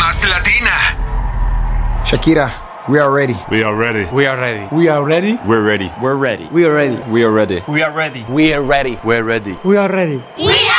más latina. Shakira, we are ready. We are ready. We are ready. We are ready. We're ready. We're ready. We are ready. We are ready. We are ready. We are ready. We're ready. We're ready. We are ready. We are